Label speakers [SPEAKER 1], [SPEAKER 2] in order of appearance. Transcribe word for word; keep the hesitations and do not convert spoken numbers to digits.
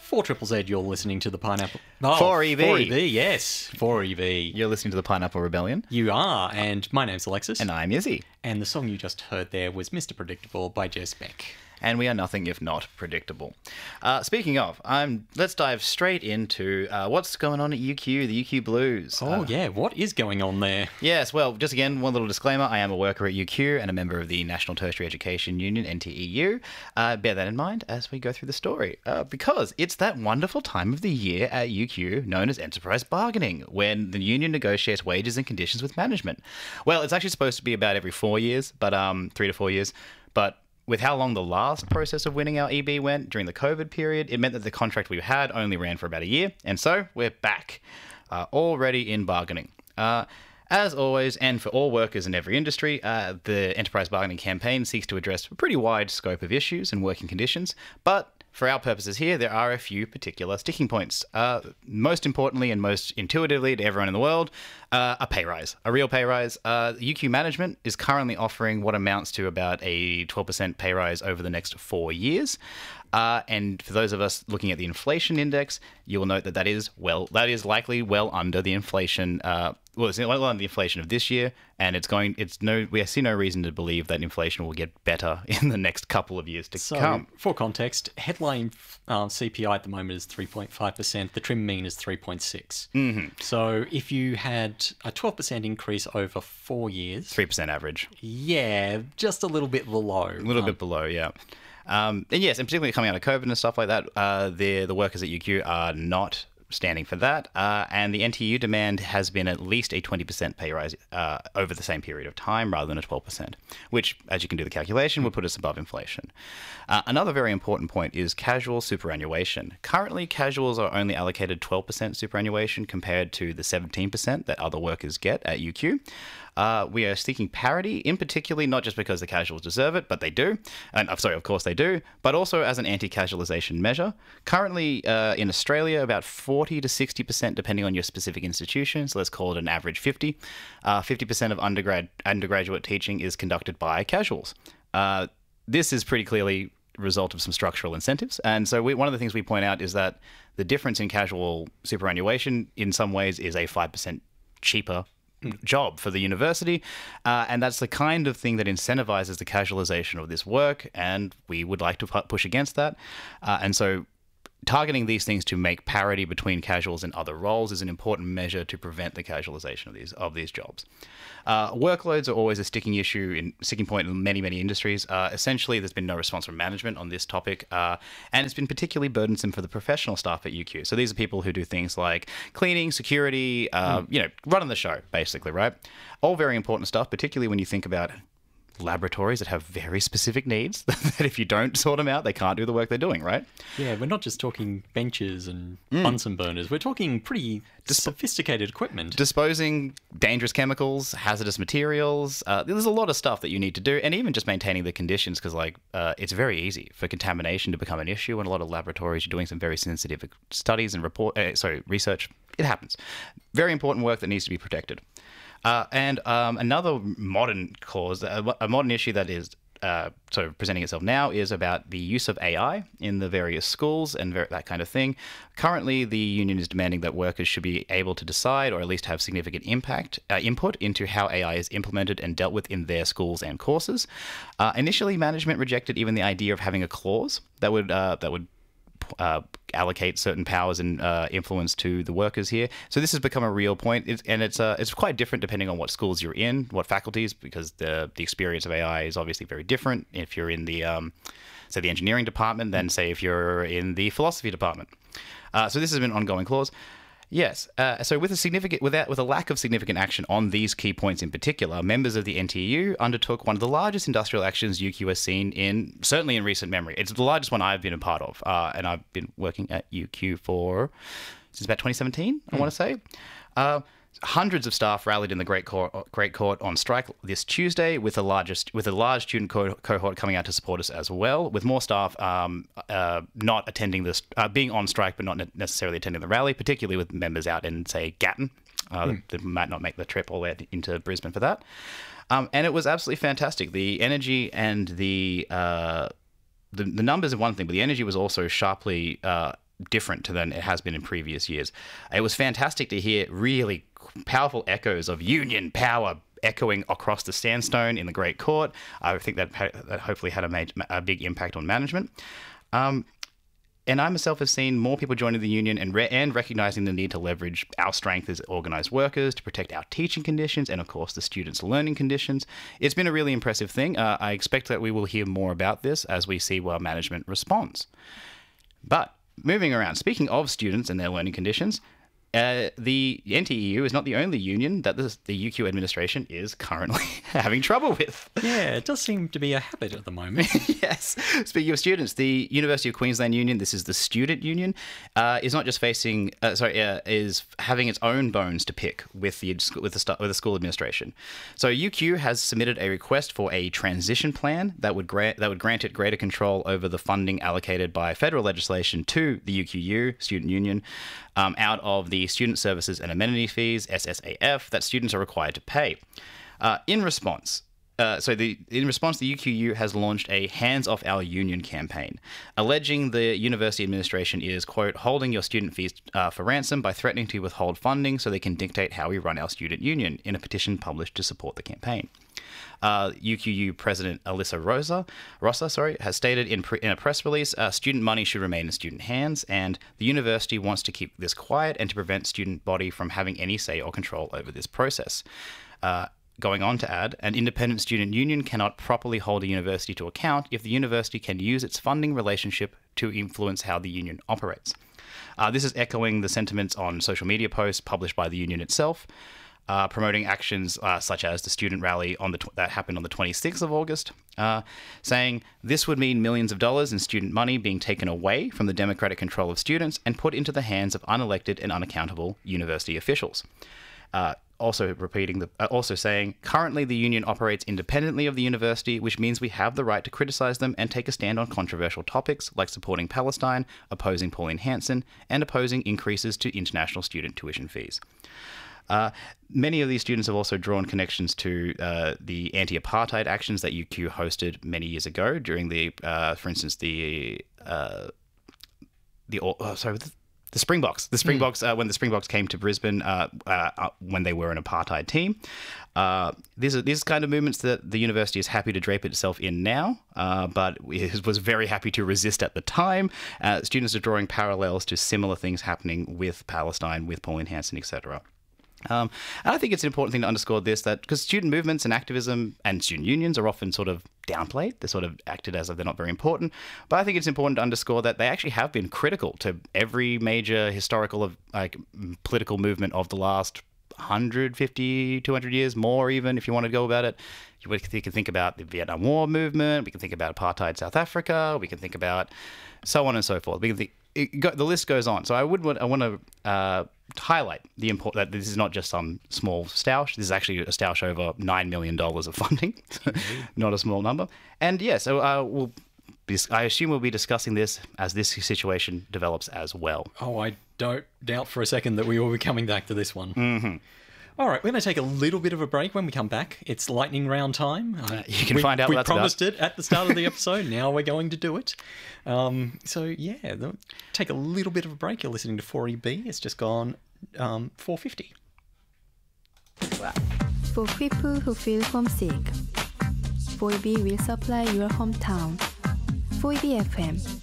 [SPEAKER 1] four Triple Z, you're listening to the Pineapple... Oh,
[SPEAKER 2] four E V.
[SPEAKER 1] four E V, yes. four E V.
[SPEAKER 2] You're listening to the Pineapple Rebellion.
[SPEAKER 1] You are, and my name's Alexis.
[SPEAKER 2] And I'm Izzy.
[SPEAKER 1] And the song you just heard there was Mister Predictable by Jess Beck.
[SPEAKER 2] And we are nothing if not predictable. Uh, speaking of, um, let's dive straight into uh, what's going on at U Q, the U Q Blues.
[SPEAKER 1] Oh,
[SPEAKER 2] uh,
[SPEAKER 1] yeah, what is going on there?
[SPEAKER 2] Yes, well, just again, one little disclaimer. I am a worker at U Q and a member of the National Tertiary Education Union, N T E U. Uh, bear that in mind as we go through the story, uh, because it's that wonderful time of the year at U Q known as enterprise bargaining, when the union negotiates wages and conditions with management. Well, it's actually supposed to be about every four years, but um, three to four years, but with how long the last process of winning our E B went during the COVID period, it meant that the contract we had only ran for about a year. And so we're back, uh, already in bargaining. Uh, as always, and for all workers in every industry, uh, the Enterprise Bargaining Campaign seeks to address a pretty wide scope of issues and working conditions. But for our purposes here, there are a few particular sticking points. Uh, most importantly and most intuitively to everyone in the world, uh, a pay rise, a real pay rise. Uh, U Q management is currently offering what amounts to about a twelve percent pay rise over the next four years. Uh, and for those of us looking at the inflation index, you will note that that is well, that is likely well under the inflation. Uh, well, it's well under the inflation of this year, and it's going. It's no. We see no reason to believe that inflation will get better in the next couple of years to
[SPEAKER 1] so,
[SPEAKER 2] come.
[SPEAKER 1] For context, headline uh, C P I at the moment is three point five percent. The trim mean is three point six.
[SPEAKER 2] Mm-hmm.
[SPEAKER 1] So if you had a twelve percent increase over four years,
[SPEAKER 2] three percent average.
[SPEAKER 1] Yeah, just a little bit below.
[SPEAKER 2] A little um, bit below, yeah. Um, and yes, and particularly coming out of COVID and stuff like that, uh, the the workers at U Q are not standing for that. Uh, and the N T U demand has been at least a twenty percent pay rise uh, over the same period of time rather than a twelve percent, which, as you can do the calculation, would put us above inflation. Uh, another very important point is casual superannuation. Currently, casuals are only allocated twelve percent superannuation compared to the seventeen percent that other workers get at U Q. Uh, we are seeking parity, in particular, not just because the casuals deserve it, but they do. And I'm sorry, of course they do, but also as an anti-casualisation measure. Currently, uh, in Australia, about forty to sixty percent, depending on your specific institution, so let's call it an average fifty, uh, fifty percent of undergrad undergraduate teaching is conducted by casuals. Uh, this is pretty clearly a result of some structural incentives. And so we, one of the things we point out is that the difference in casual superannuation, in some ways, is a five percent cheaper job for the university, uh, and that's the kind of thing that incentivizes the casualization of this work, and we would like to pu- push against that. Uh, and so targeting these things to make parity between casuals and other roles is an important measure to prevent the casualization of these of these jobs. Uh, workloads are always a sticking issue, in sticking point in many, many industries. Uh, essentially, there's been no response from management on this topic, uh, and it's been particularly burdensome for the professional staff at U Q. So these are people who do things like cleaning, security, uh, mm. you know, running the show, basically, right? All very important stuff, particularly when you think about laboratories that have very specific needs that if you don't sort them out, they can't do the work they're doing, right?
[SPEAKER 1] Yeah, we're not just talking benches and
[SPEAKER 2] Mm.
[SPEAKER 1] Bunsen burners. We're talking pretty Disp- sophisticated equipment.
[SPEAKER 2] Disposing dangerous chemicals, hazardous materials. Uh, there's a lot of stuff that you need to do, and even just maintaining the conditions, because like uh, it's very easy for contamination to become an issue in a lot of laboratories. You're doing some very sensitive studies and report, uh, sorry, research. It happens. Very important work that needs to be protected. Uh, and um, another modern cause, a, a modern issue that is uh, sort of presenting itself now is about the use of A I in the various schools and ver- that kind of thing. Currently, the union is demanding that workers should be able to decide or at least have significant impact, uh, input into how A I is implemented and dealt with in their schools and courses. Uh, initially, management rejected even the idea of having a clause that would uh, that would Uh, allocate certain powers and uh, influence to the workers here. So this has become a real point, it's, and it's uh, it's quite different depending on what schools you're in, what faculties, because the the experience of A I is obviously very different if you're in the um, say the engineering department than say if you're in the philosophy department. Uh, so this has been an ongoing clause. Yes. Uh, so with a significant, without, with a lack of significant action on these key points in particular, members of the N T U undertook one of the largest industrial actions U Q has seen in, certainly in recent memory. It's the largest one I've been a part of, uh, and I've been working at U Q for, since about twenty seventeen, I mm. want to say. Uh, Hundreds of staff rallied in the Great Court, Great Court on strike this Tuesday, with a largest with a large student co- cohort coming out to support us as well. With more staff um, uh, not attending this, uh, being on strike but not ne- necessarily attending the rally, particularly with members out in say Gatton, uh, mm. that might not make the trip all the way into Brisbane for that. Um, and it was absolutely fantastic. The energy and the uh, the, the numbers are one thing, but the energy was also sharply Uh, different than it has been in previous years. It was fantastic to hear really powerful echoes of union power echoing across the sandstone in the Great Court. I think that, that hopefully had a, major, a big impact on management. Um, And I myself have seen more people joining the union and, re- and recognizing the need to leverage our strength as organized workers to protect our teaching conditions and, of course, the students' learning conditions. It's been a really impressive thing. Uh, I expect that we will hear more about this as we see how management responds. But moving around, speaking of students and their learning conditions, Uh, the N T E U is not the only union that the, the U Q administration is currently having trouble with.
[SPEAKER 1] Yeah, it does seem to be a habit at the moment.
[SPEAKER 2] Yes. Speaking of students, the University of Queensland Union, this is the student union, uh, is not just facing, uh, sorry, uh, is having its own bones to pick with the with the with the school administration. So U Q has submitted a request for a transition plan that would grant that would grant it greater control over the funding allocated by federal legislation to the U Q U student union, um, out of the Student Services and Amenity Fees, S S A F, that students are required to pay. Uh, in response, uh, so the in response, the U Q U has launched a Hands Off Our Union campaign, alleging the university administration is, quote, holding your student fees uh, for ransom by threatening to withhold funding so they can dictate how we run our student union, in a petition published to support the campaign. Uh, U Q U President Alyssa Rosa, Rossa sorry, has stated in, pre- in a press release, uh, student money should remain in student hands, and the university wants to keep this quiet and to prevent student body from having any say or control over this process. Uh, going on to add, an independent student union cannot properly hold a university to account if the university can use its funding relationship to influence how the union operates. Uh, this is echoing the sentiments on social media posts published by the union itself, Uh, promoting actions uh, such as the student rally on the tw- that happened on the twenty-sixth of August, uh, saying this would mean millions of dollars in student money being taken away from the democratic control of students and put into the hands of unelected and unaccountable university officials. Uh, also repeating the, uh, also saying, currently the union operates independently of the university, which means we have the right to criticize them and take a stand on controversial topics like supporting Palestine, opposing Pauline Hanson, and opposing increases to international student tuition fees. Uh, many of these students have also drawn connections to uh, the anti-apartheid actions that U Q hosted many years ago during the, uh, for instance, the uh, the oh, sorry, the, the Springboks, the Springboks, mm. uh, when the Springboks came to Brisbane uh, uh, when they were an apartheid team. Uh, these are these kind of movements that the university is happy to drape itself in now, uh, but it was very happy to resist at the time. Uh, students are drawing parallels to similar things happening with Palestine, with Pauline Hanson, et cetera. Um, and I think it's an important thing to underscore this, that because student movements and activism and student unions are often sort of downplayed, they're sort of acted as if they're not very important. But I think it's important to underscore that they actually have been critical to every major historical of like political movement of the last one hundred fifty, two hundred years, more even, if you want to go about it. You can think about the Vietnam War movement, we can think about apartheid South Africa, we can think about so on and so forth. We can think, it go, the list goes on. So I would I want to uh, highlight the import that this is not just some small stoush. This is actually a stoush over nine million dollars of funding, not a small number. And yeah, so uh, we'll be, I assume we'll be discussing this as this situation develops as well.
[SPEAKER 1] Oh, I don't doubt for a second that we will be coming back to this one.
[SPEAKER 2] Mm-hmm.
[SPEAKER 1] All right, we're going to take a little bit of a break. When we come back, it's lightning round time.
[SPEAKER 2] Uh, you can
[SPEAKER 1] we,
[SPEAKER 2] find out
[SPEAKER 1] we
[SPEAKER 2] what that's
[SPEAKER 1] promised
[SPEAKER 2] about.
[SPEAKER 1] it at the start of the episode. Now we're going to do it. Um, so, yeah, take a little bit of a break. You're listening to four E B. It's just gone um, four fifty.
[SPEAKER 3] For people who feel homesick, four E B will supply your hometown. four E B F M